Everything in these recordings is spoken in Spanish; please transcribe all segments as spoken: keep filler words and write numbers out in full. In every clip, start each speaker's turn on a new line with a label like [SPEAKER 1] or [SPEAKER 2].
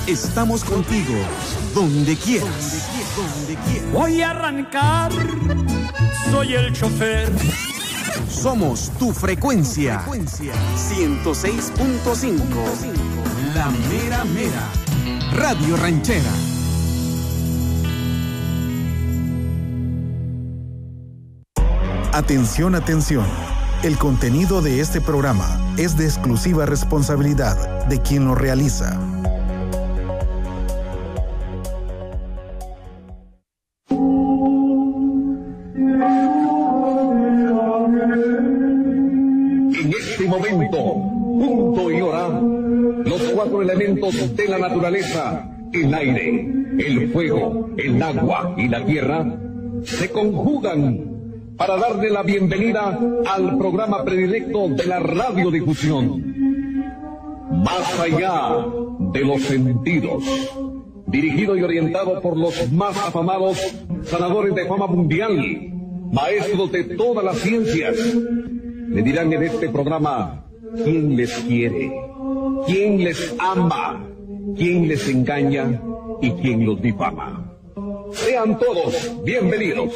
[SPEAKER 1] Estamos contigo, donde quieras. Donde quieras.
[SPEAKER 2] Voy a arrancar, soy el chofer.
[SPEAKER 1] Somos tu frecuencia, ciento seis punto cinco, la mera mera, Radio Ranchera.
[SPEAKER 3] Atención, atención. El contenido de este programa es de exclusiva responsabilidad de quien lo realiza.
[SPEAKER 4] En este momento, punto y hora, los cuatro elementos de la naturaleza, el aire, el fuego, el agua y la tierra, se conjugan para darle la bienvenida al programa predilecto de la radiodifusión. Más allá de los sentidos, dirigido y orientado por los más afamados sanadores de fama mundial, maestros de todas las ciencias. Le dirán en este programa quién les quiere, quién les ama, quién les engaña y quién los difama. Sean todos bienvenidos.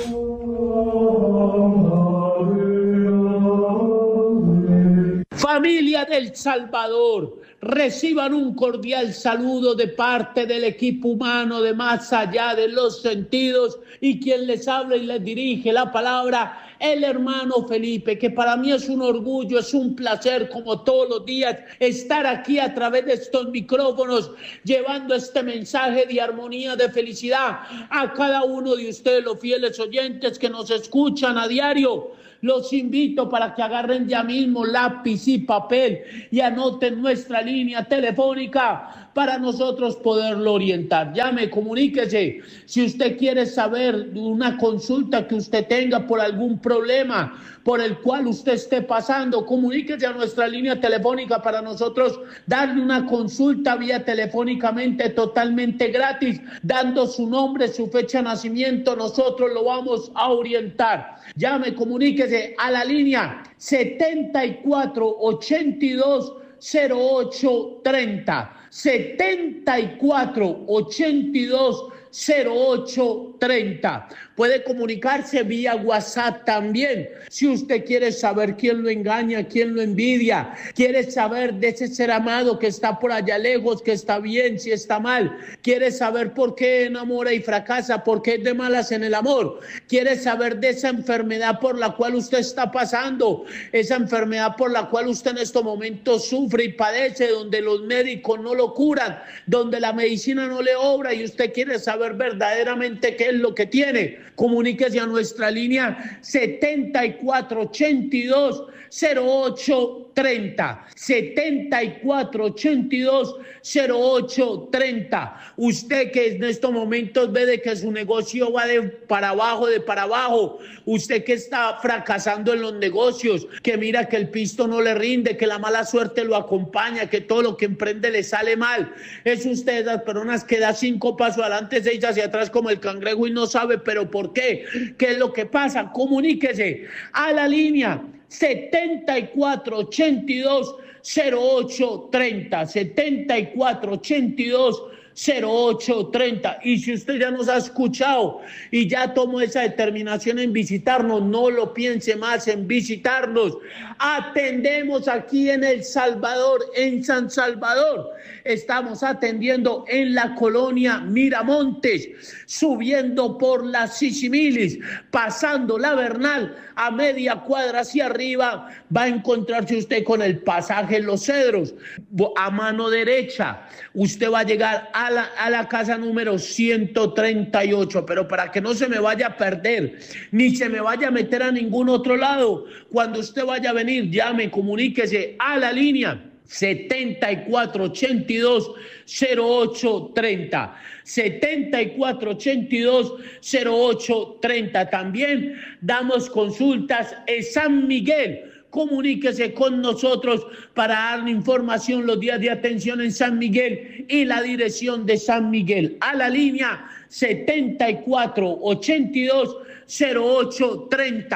[SPEAKER 5] Familia del Salvador, reciban un cordial saludo de parte del equipo humano de Más Allá de los Sentidos y quien les habla y les dirige la palabra, el hermano Felipe, que para mí es un orgullo, es un placer como todos los días estar aquí a través de estos micrófonos llevando este mensaje de armonía, de felicidad a cada uno de ustedes, los fieles oyentes que nos escuchan a diario. Los invito para que agarren ya mismo lápiz y papel y anoten nuestra línea telefónica para nosotros poderlo orientar. Llame, comuníquese. Si usted quiere saber una consulta que usted tenga por algún problema por el cual usted esté pasando, comuníquese a nuestra línea telefónica para nosotros darle una consulta vía telefónicamente totalmente gratis, dando su nombre, su fecha de nacimiento, nosotros lo vamos a orientar. Llame, comuníquese a la línea setenta y cuatro ochenta y dos cero ocho treinta, setenta y cuatro ochenta y dos cero ocho treinta. Puede comunicarse vía WhatsApp también. Si usted quiere saber quién lo engaña, quién lo envidia, quiere saber de ese ser amado que está por allá lejos, que está bien, si está mal, quiere saber por qué enamora y fracasa, por qué es de malas en el amor, quiere saber de esa enfermedad por la cual usted está pasando, esa enfermedad por la cual usted en estos momentos sufre y padece, donde los médicos no lo curan, donde la medicina no le obra y usted quiere saber verdaderamente qué es lo que tiene, comuníquese a nuestra línea setenta y cuatro ochenta y dos cero ocho treinta, setenta y cuatro ochenta y dos cero ocho treinta. Usted que en estos momentos ve de que su negocio va de para abajo, de para abajo, usted que está fracasando en los negocios, que mira que el pisto no le rinde, que la mala suerte lo acompaña, que todo lo que emprende le sale mal, es usted las personas que da cinco pasos adelante, seis hacia atrás como el cangrejo y no sabe, pero ¿por qué? ¿Qué es lo que pasa? Comuníquese a la línea setenta y cuatro ochenta y dos cero ocho treinta, setenta y cuatro ochenta y dos cero ocho treinta. Y si usted ya nos ha escuchado y ya tomó esa determinación en visitarnos, no lo piense más en visitarnos. Atendemos aquí en El Salvador, en San Salvador. Estamos atendiendo en la colonia Miramontes, subiendo por la Sisimilis, pasando la Bernal, a media cuadra hacia arriba, va a encontrarse usted con el pasaje Los Cedros. A mano derecha, usted va a llegar a la, a la casa número ciento treinta y ocho, pero para que no se me vaya a perder, ni se me vaya a meter a ningún otro lado, cuando usted vaya a venir, llame, comuníquese a la línea setenta y cuatro ochenta y dos cero ocho treinta, setenta y cuatro ochenta y dos cero ocho treinta. También damos consultas en San Miguel. Comuníquese con nosotros para darle información los días de atención en San Miguel y la dirección de San Miguel a la línea setenta y cuatro ochenta y dos cero ocho treinta.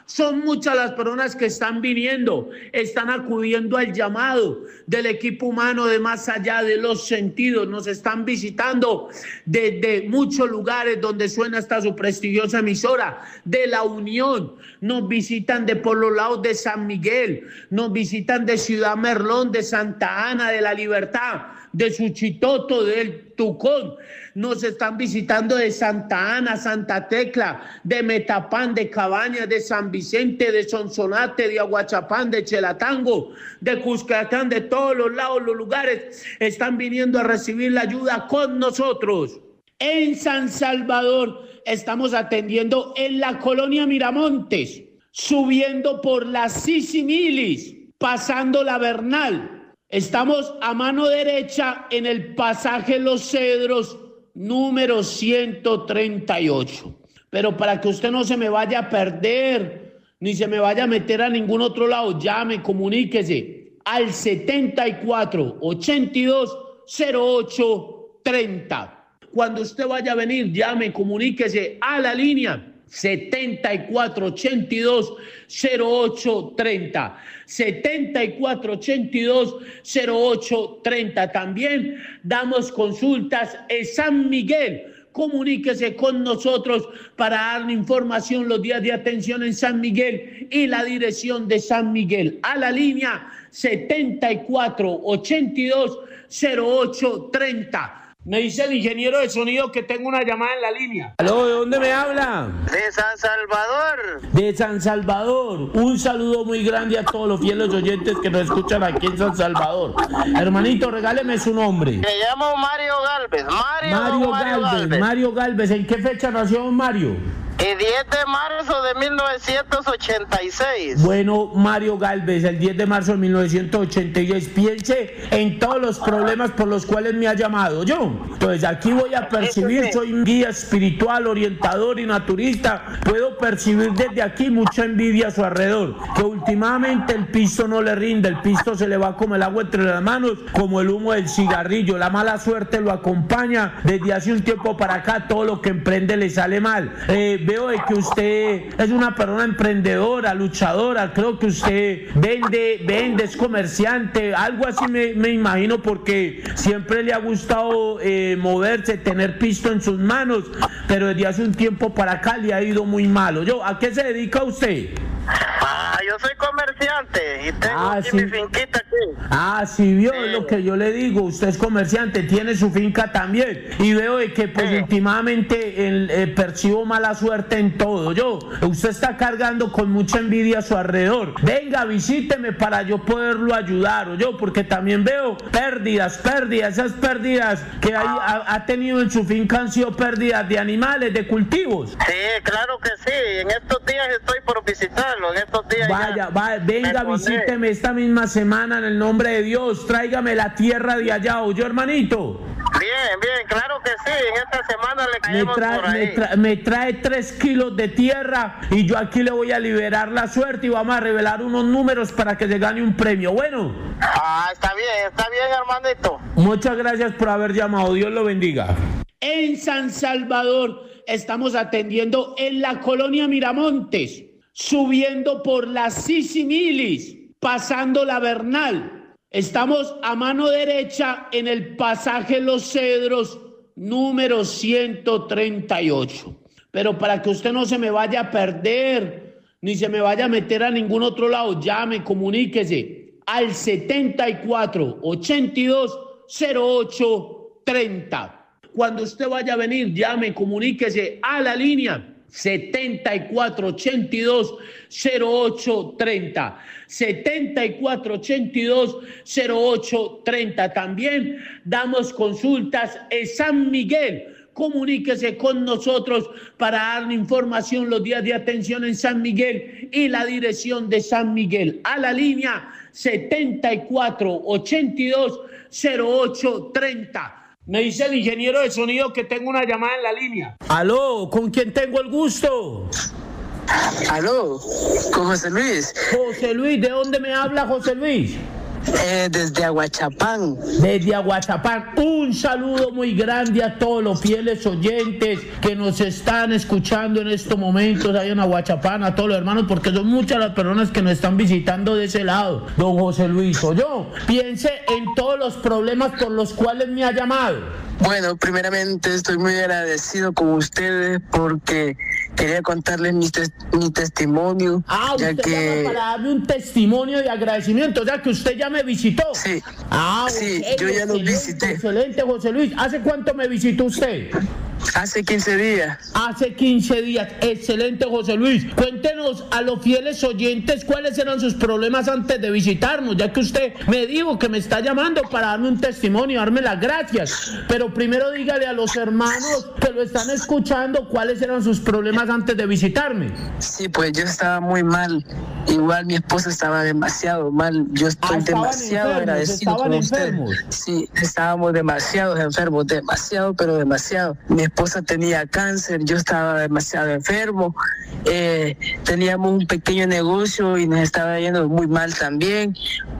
[SPEAKER 5] Son muchas las personas que están viniendo, están acudiendo al llamado del equipo humano de Más Allá de los Sentidos. Nos están visitando desde muchos lugares donde suena hasta su prestigiosa emisora de La Unión. Nos visitan de por los lados de San Miguel, nos visitan de Ciudad Merlón, de Santa Ana, de La Libertad, de Suchitoto, del Tucón. Nos están visitando de Santa Ana, Santa Tecla, de Metapán, de Cabañas, de San Vicente, de Sonsonate, de Aguachapán, de Chelatango, de Cuscatán, de todos los lados, los lugares, están viniendo a recibir la ayuda con nosotros. En San Salvador estamos atendiendo en la colonia Miramontes, subiendo por la Sisimilis, pasando la Bernal. Estamos a mano derecha en el pasaje Los Cedros, número ciento treinta y ocho. Pero para que usted no se me vaya a perder, ni se me vaya a meter a ningún otro lado, llame, comuníquese al setenta y cuatro, ochenta y dos, cero ocho, treinta. Cuando usted vaya a venir, llame, comuníquese a la línea setenta y cuatro, ochenta y dos, cero ocho, treinta. setenta y cuatro, ochenta y dos, cero ocho, treinta. También damos consultas en San Miguel. Comuníquese con nosotros para darle información los días de atención en San Miguel y la dirección de San Miguel. A la línea setenta y cuatro, ochenta y dos, cero ocho, treinta. Me dice el ingeniero de sonido que tengo una llamada en la línea. ¿Aló? ¿De dónde me habla?
[SPEAKER 6] De San Salvador.
[SPEAKER 5] De San Salvador. Un saludo muy grande a todos los fieles oyentes que nos escuchan aquí en San Salvador. Hermanito, regáleme su nombre.
[SPEAKER 6] Me llamo Mario Galvez. Mario,
[SPEAKER 5] Mario, Mario Galvez. Galvez. Mario Galvez. ¿En qué fecha nació Mario?
[SPEAKER 6] El diez de marzo de mil novecientos ochenta y seis.
[SPEAKER 5] Bueno, Mario Galvez, el diez de marzo de mil novecientos ochenta y seis. Piense en todos los problemas por los cuales me ha llamado yo. Entonces aquí voy a percibir, soy un guía espiritual, orientador y naturista. Puedo percibir desde aquí mucha envidia a su alrededor. Que últimamente el pisto no le rinde, el pisto se le va como el agua entre las manos, como el humo del cigarrillo. La mala suerte lo acompaña. Desde hace un tiempo para acá todo lo que emprende le sale mal. Eh, Veo de que usted es una persona emprendedora, luchadora. Creo que usted vende, vende, es comerciante, algo así me, me imagino, porque siempre le ha gustado eh, moverse, tener pisto en sus manos, pero desde hace un tiempo para acá le ha ido muy malo. Yo, ¿a qué se dedica usted?
[SPEAKER 6] Ah, yo soy comerciante y tengo
[SPEAKER 5] ah,
[SPEAKER 6] aquí
[SPEAKER 5] sí.
[SPEAKER 6] mi finquita aquí.
[SPEAKER 5] Ah, sí, vio,
[SPEAKER 6] sí.
[SPEAKER 5] Es lo que yo le digo, usted es comerciante, tiene su finca también, y veo de que pues sí. últimamente el, eh, percibo mala suerte en todo. Yo, usted está cargando con mucha envidia a su alrededor. Venga, visíteme para yo poderlo ayudar, o yo, porque también veo pérdidas, pérdidas, esas pérdidas que hay, ha, ha tenido en su finca han sido pérdidas de animales, de cultivos.
[SPEAKER 6] Sí, claro que sí, en estos días estoy por visitarlo. En estos días
[SPEAKER 5] vaya, vaya, venga, visíteme esta misma semana en el nombre de Dios, tráigame la tierra de allá, ¿oyó, hermanito?
[SPEAKER 6] Bien, bien, claro que sí, en esta semana le caemos
[SPEAKER 5] me trae,
[SPEAKER 6] por ahí.
[SPEAKER 5] Me trae, me trae tres kilos de tierra y yo aquí le voy a liberar la suerte y vamos a revelar unos números para que se gane un premio, bueno.
[SPEAKER 6] Ah, está bien, está bien, hermanito.
[SPEAKER 5] Muchas gracias por haber llamado, Dios lo bendiga. En San Salvador estamos atendiendo en la colonia Miramontes, subiendo por la Sisimilis, pasando la Bernal. Estamos a mano derecha en el pasaje Los Cedros, número ciento treinta y ocho. Pero para que usted no se me vaya a perder, ni se me vaya a meter a ningún otro lado, llame, comuníquese al setenta y cuatro, ochenta y dos, cero ocho, treinta. Cuando usted vaya a venir, llame, comuníquese a la línea setenta y cuatro, ochenta y dos, cero ocho, treinta. setenta y cuatro, ochenta y dos, cero ocho, treinta. También damos consultas en San Miguel. Comuníquese con nosotros para darle información los días de atención en San Miguel y la dirección de San Miguel. A la línea setenta y cuatro, ochenta y dos, cero ocho, treinta. Me dice el ingeniero de sonido que tengo una llamada en la línea. Aló, ¿con quién tengo el gusto?
[SPEAKER 7] Aló, con José Luis.
[SPEAKER 5] José Luis, ¿de dónde me habla José Luis?
[SPEAKER 7] Eh, desde Aguachapán.
[SPEAKER 5] Desde Aguachapán. Un saludo muy grande a todos los fieles oyentes que nos están escuchando en estos momentos ahí en Aguachapán, a todos los hermanos, porque son muchas las personas que nos están visitando de ese lado. Don José Luis, o yo, piense en todos los problemas por los cuales me ha llamado.
[SPEAKER 7] Bueno, primeramente estoy muy agradecido con ustedes porque quería contarles mi, tes mi testimonio.
[SPEAKER 5] Ah, usted
[SPEAKER 7] ya que...
[SPEAKER 5] llama para darme un testimonio de agradecimiento, o sea que usted ya me visitó.
[SPEAKER 7] Sí,
[SPEAKER 5] ah,
[SPEAKER 7] sí,
[SPEAKER 5] okay,
[SPEAKER 7] yo ya lo visité.
[SPEAKER 5] Excelente, José Luis. ¿Hace cuánto me visitó usted?
[SPEAKER 7] Hace quince días.
[SPEAKER 5] Hace quince días. Excelente, José Luis. Cuéntenos a los fieles oyentes cuáles eran sus problemas antes de visitarnos, ya que usted me dijo que me está llamando para darme un testimonio, darme las gracias. Pero primero dígale a los hermanos que lo están escuchando cuáles eran sus problemas antes de visitarme.
[SPEAKER 7] Sí, pues yo estaba muy mal. Igual mi esposa estaba demasiado mal. Yo estoy
[SPEAKER 5] ah,
[SPEAKER 7] demasiado
[SPEAKER 5] enfermos,
[SPEAKER 7] agradecido con usted. Sí, estábamos demasiado enfermos, demasiado, pero demasiado. Mi esposa tenía cáncer, yo estaba demasiado enfermo. Eh, teníamos un pequeño negocio y nos estaba yendo muy mal también.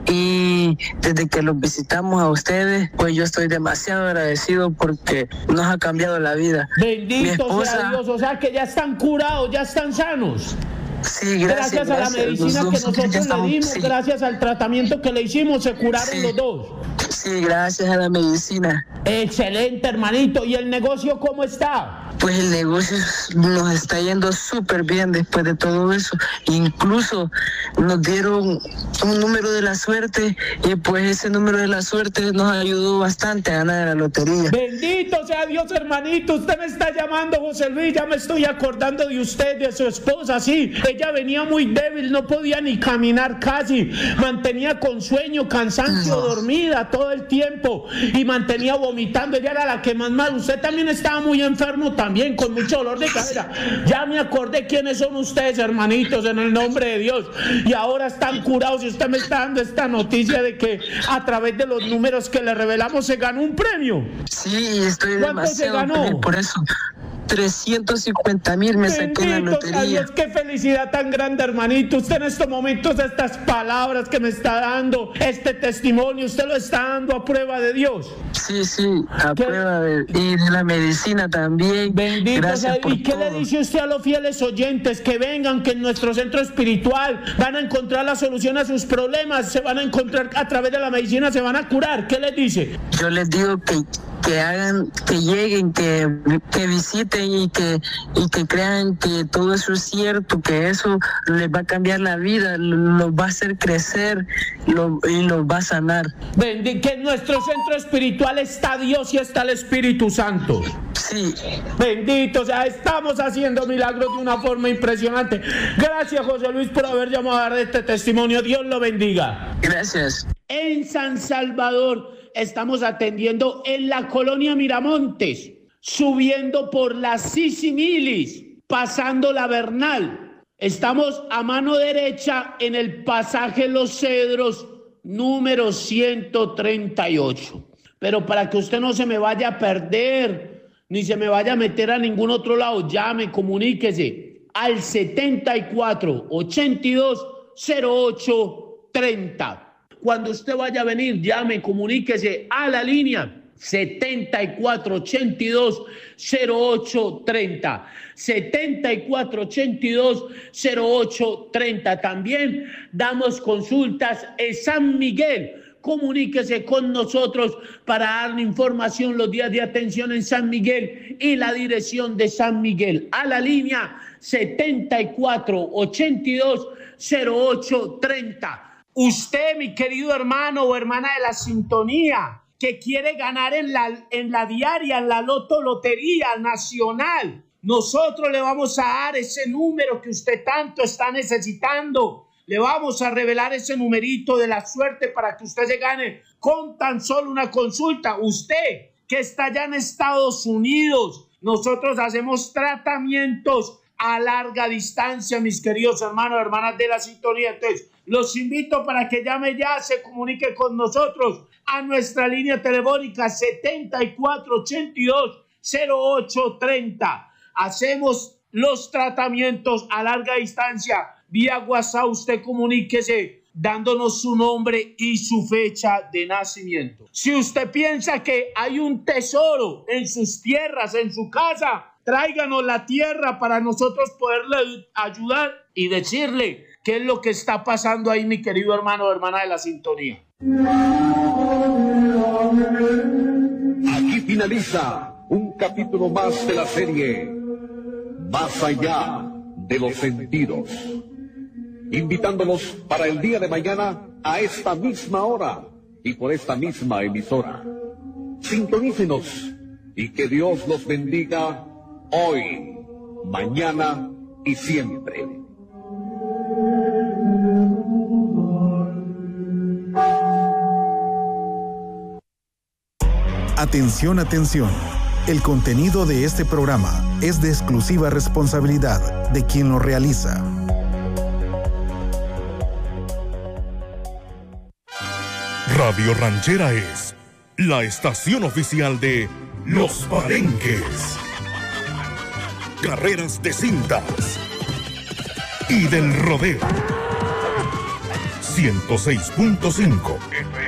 [SPEAKER 7] Y desde que los visitamos a ustedes, pues yo estoy demasiado agradecido porque nos ha cambiado la vida.
[SPEAKER 5] Bendito
[SPEAKER 7] esposa...
[SPEAKER 5] sea Dios, o sea que ya están curados, ya están sanos.
[SPEAKER 7] Sí, gracias,
[SPEAKER 5] gracias a
[SPEAKER 7] gracias.
[SPEAKER 5] la medicina
[SPEAKER 7] los
[SPEAKER 5] que nosotros
[SPEAKER 7] estamos,
[SPEAKER 5] le dimos,
[SPEAKER 7] sí.
[SPEAKER 5] gracias al tratamiento que le hicimos, se curaron
[SPEAKER 7] sí.
[SPEAKER 5] los dos.
[SPEAKER 7] Sí, gracias a la medicina.
[SPEAKER 5] Excelente, hermanito. ¿Y el negocio cómo está?
[SPEAKER 7] Pues el negocio nos está yendo súper bien después de todo eso. Incluso nos dieron un número de la suerte y pues ese número de la suerte nos ayudó bastante a ganar la lotería.
[SPEAKER 5] Bendito sea Dios, hermanito. Usted me está llamando, José Luis. Ya me estoy acordando de usted, de su esposa. Sí, ella venía muy débil, no podía ni caminar casi. Mantenía con sueño, cansancio, no. dormida todo el tiempo y mantenía vomitando. Ella era la que más mal. Usted también estaba muy enfermo también, con mucho dolor de cabeza. Ya me acordé quiénes son ustedes, hermanitos, en el nombre de Dios. Y ahora están curados y usted me está dando esta noticia de que a través de los números que le revelamos se ganó un premio.
[SPEAKER 7] Sí, estoy
[SPEAKER 5] ¿Cuánto
[SPEAKER 7] demasiado
[SPEAKER 5] se ganó?
[SPEAKER 7] feliz por eso. trescientos cincuenta mil me saqué en la lotería.
[SPEAKER 5] Dios, qué felicidad tan grande, hermanito. Usted en estos momentos, estas palabras que me está dando, este testimonio, usted lo está dando a prueba de Dios.
[SPEAKER 7] Sí, sí, a
[SPEAKER 5] ¿Qué?
[SPEAKER 7] prueba de, y de la medicina también.
[SPEAKER 5] Bendito
[SPEAKER 7] Gracias
[SPEAKER 5] sea.
[SPEAKER 7] por
[SPEAKER 5] ¿Y qué
[SPEAKER 7] todo.
[SPEAKER 5] le dice usted a los fieles oyentes? Que vengan, que en nuestro centro espiritual van a encontrar la solución a sus problemas, se van a encontrar a través de la medicina, se van a curar. ¿Qué les dice?
[SPEAKER 7] Yo les digo que que hagan, que lleguen, que, que visiten y que, y que crean que todo eso es cierto, que eso les va a cambiar la vida, los va a hacer crecer lo, y los va a sanar.
[SPEAKER 5] Bendito, que en nuestro centro espiritual está Dios y está el Espíritu Santo.
[SPEAKER 7] Sí.
[SPEAKER 5] Bendito, o sea, estamos haciendo milagros de una forma impresionante. Gracias, José Luis, por haber llamado a dar este testimonio. Dios lo bendiga.
[SPEAKER 7] Gracias.
[SPEAKER 5] En San Salvador estamos atendiendo en la colonia Miramontes, subiendo por la Sisimilis, pasando la Bernal. Estamos a mano derecha en el pasaje Los Cedros, número ciento treinta y ocho. Pero para que usted no se me vaya a perder, ni se me vaya a meter a ningún otro lado, llame, comuníquese al setenta y cuatro, ochenta y dos, cero ocho, treinta. Cuando usted vaya a venir, llame, comuníquese a la línea setenta y cuatro, ochenta y dos, cero ocho, treinta. setenta y cuatro, ochenta y dos, cero ocho, treinta. También damos consultas en San Miguel. Comuníquese con nosotros para darle información los días de atención en San Miguel y la dirección de San Miguel. A la línea setenta y cuatro, ochenta y dos, cero ocho, treinta. Usted, mi querido hermano o hermana de la sintonía, que quiere ganar en la, en la diaria, en la loto lotería nacional, nosotros le vamos a dar ese número que usted tanto está necesitando. Le vamos a revelar ese numerito de la suerte para que usted se gane con tan solo una consulta. Usted que está allá en Estados Unidos, nosotros hacemos tratamientos a larga distancia, mis queridos hermanos, hermanas de la sintonía. Entonces, los invito para que llame ya, se comunique con nosotros a nuestra línea telefónica setenta y cuatro, ochenta y dos, cero ocho, treinta. Hacemos los tratamientos a larga distancia. Vía WhatsApp usted comuníquese dándonos su nombre y su fecha de nacimiento. Si usted piensa que hay un tesoro en sus tierras, en su casa, tráiganos la tierra para nosotros poderle ayudar y decirle qué es lo que está pasando ahí, mi querido hermano o hermana de la sintonía.
[SPEAKER 4] Aquí finaliza un capítulo más de la serie Más allá de los sentidos, invitándolos para el día de mañana a esta misma hora y por esta misma emisora. Sintonícenos y que Dios los bendiga hoy, mañana y siempre.
[SPEAKER 3] Atención, atención. El contenido de este programa es de exclusiva responsabilidad de quien lo realiza.
[SPEAKER 8] Radio Ranchera es la estación oficial de Los Palenques, carreras de cintas y del rodeo. ciento seis punto cinco F